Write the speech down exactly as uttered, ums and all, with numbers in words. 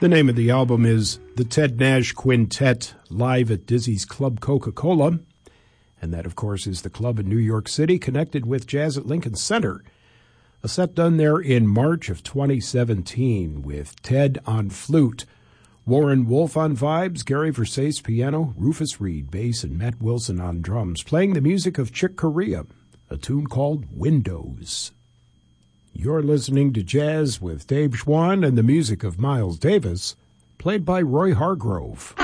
The name of the album is The Ted Nash Quintet, live at Dizzy's Club Coca-Cola. And that, of course, is the club in New York City connected with Jazz at Lincoln Center. A set done there in March of twenty seventeen with Ted on flute, Warren Wolf on vibes, Gary Versace piano, Rufus Reed bass, and Matt Wilson on drums, playing the music of Chick Corea, a tune called Windows. You're listening to Jazz with Dave Schwann and the music of Miles Davis, played by Roy Hargrove.